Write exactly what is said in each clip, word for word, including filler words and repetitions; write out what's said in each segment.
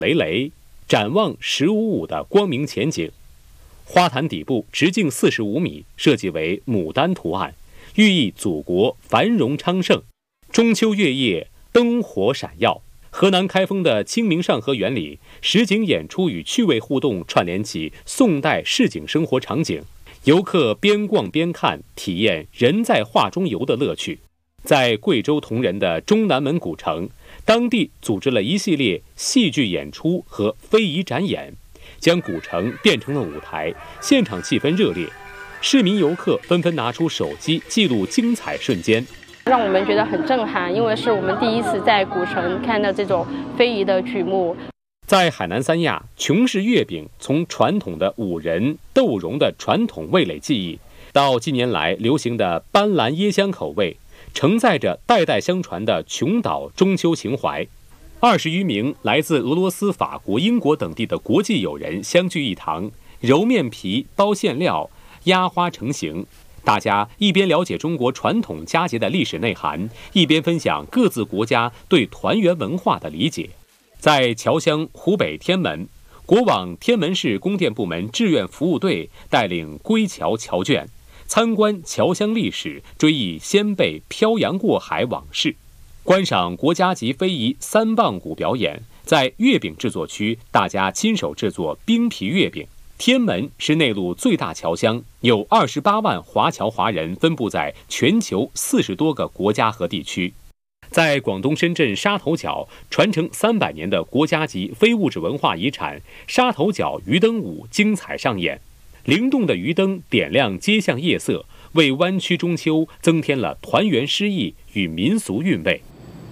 累累，展望十五五的光明前景。花坛底部直径四十五米，设计为牡丹图案，寓意祖国繁荣昌盛。中秋月夜，灯火闪耀。河南开封的清明上河园里，实景演出与趣味互动串联起宋代市井生活场景，游客边逛边看，体验人在画中游的乐趣。在贵州铜仁的中南门古城，当地组织了一系列戏剧演出和非遗展演，将古城变成了舞台，现场气氛热烈。市民游客纷纷拿出手机记录精彩瞬间， 让我们觉得很震撼，因为是我们第一次在古城看到这种非遗的曲目。 在海南三亚，琼式月饼从传统的五仁豆蓉的传统味蕾技艺，到近年来流行的斑斓椰香口味，承载着代代相传的琼岛中秋情怀。二十余名来自俄罗斯、法国、英国等地的国际友人相聚一堂，揉面皮、包馅料、压花成型。大家一边了解中国传统佳节的历史内涵，一边分享各自国家对团圆文化的理解。在侨乡湖北天门，国网天门市供电部门志愿服务队带领归侨侨眷参观侨乡历史，追忆先辈漂洋过海往事，观赏国家级非遗三棒鼓表演。在月饼制作区，大家亲手制作冰皮月饼。天门是内陆最大侨乡，有二十八万华侨华人分布在全球四十多个国家和地区。在广东深圳沙头角，传承三百年的国家级非物质文化遗产沙头角鱼灯舞精彩上演，灵动的鱼灯点亮街巷夜色，为湾区中秋增添了团圆诗意与民俗韵味。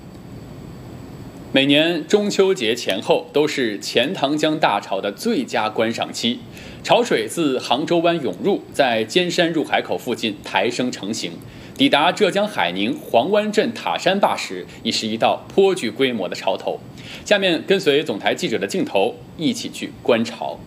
每年中秋节前后都是钱塘江大潮的最佳观赏期，潮水自杭州湾涌入，在尖山入海口附近抬升成型，抵达浙江海宁黄湾镇塔山坝时，已是一道颇具规模的潮头。下面跟随总台记者的镜头，一起去观潮。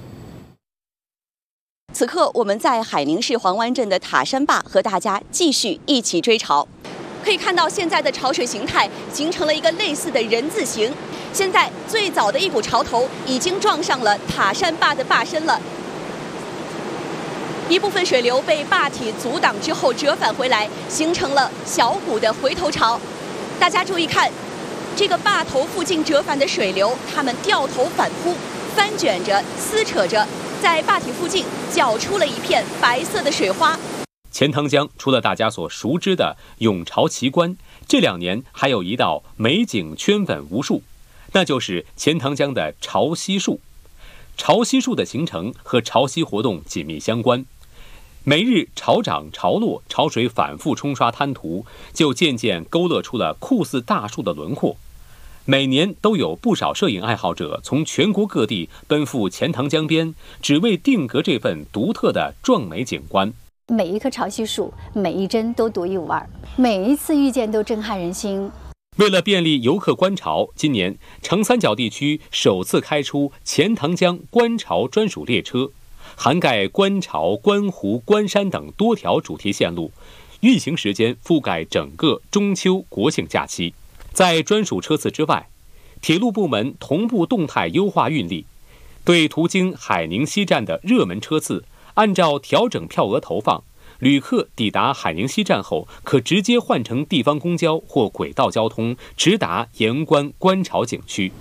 此刻我们在海宁市黄湾镇的塔山坝，和大家继续一起追潮。可以看到，现在的潮水形态形成了一个类似的人字形。现在最早的一股潮头已经撞上了塔山坝的坝身了，一部分水流被坝体阻挡之后折返回来，形成了小股的回头潮。大家注意看，这个坝头附近折返的水流，它们掉头反扑，翻卷着、撕扯着，在坝体附近搅出了一片白色的水花。 钱塘江除了大家所熟知的涌潮奇观，这两年还有一道美景圈粉无数，那就是钱塘江的潮汐树。潮汐树的形成和潮汐活动紧密相关，每日潮涨潮落，潮水反复冲刷滩涂，就渐渐勾勒出了酷似大树的轮廓。每年都有不少摄影爱好者从全国各地奔赴钱塘江边，只为定格这份独特的壮美景观。 每一棵潮汐树，每一帧都独一无二，每一次遇见都震撼人心。 为了便利游客观潮，今年长三角地区首次开出钱塘江观潮专属列车，涵盖观潮、观湖、观山等多条主题线路，运行时间覆盖整个中秋国庆假期。在专属车次之外，铁路部门同步动态优化运力，对途经海宁西站的热门车次按照调整票额投放，旅客抵达海宁西站后，可直接换乘地方公交或轨道交通，直达盐官观潮景区。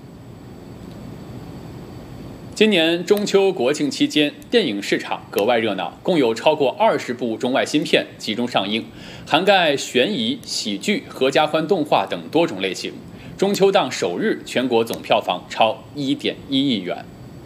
今年中秋国庆期间，电影市场格外热闹，共有超过二十部中外新片集中上映，涵盖悬疑、喜剧、合家欢动画等多种类型。中秋档首日，全国总票房超一点一亿元。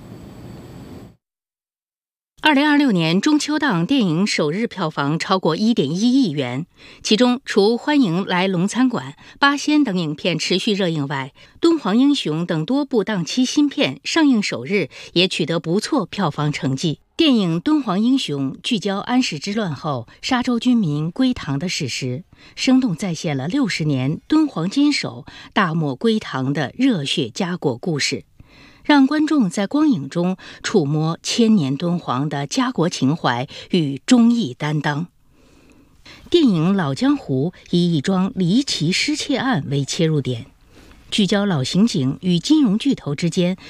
二零二六年中秋档电影首日票房超过一点一亿元，其中除《欢迎来龙餐馆》《八仙》等影片持续热映外，《敦煌英雄》等多部档期新片上映首日也取得不错票房成绩。电影《敦煌英雄》聚焦安史之乱后沙州军民归唐的史实，生动再现了六十年敦煌坚守大漠归唐的热血家国故事，让观众在光影中触摸千年敦煌的家国情怀与忠义担当。电影《老江湖》以一桩离奇失窃案为切入点，聚焦老刑警与金融巨头之间